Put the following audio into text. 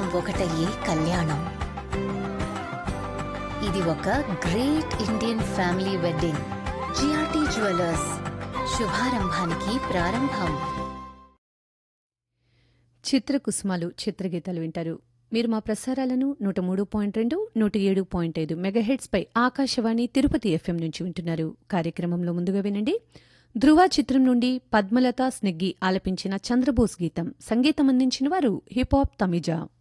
ఒకటయ్యే కళ్యాణం. ఇది ఒక great Indian family wedding. GRT jewellers, శుభారంభానికి ప్రారంభం. చిత్రకుసుమాలు చిత్రగీతాలు వింటారు. మీరు మా ప్రసారాలను 103.2, 107.5 మెగాహెర్ట్స్ పై ఆకాశవాణి తిరుపతి ఎఫ్ఎం నుంచి వింటున్నారు. కార్యక్రమంలో ముందుగా వినండి. ధృవ చిత్రం నుండి పద్మలత స్నిగ్గి ఆలపించిన చంద్రబోస్ గీతం. సంగీతం అందించిన వారు హిప్ హాప్ తమిజా.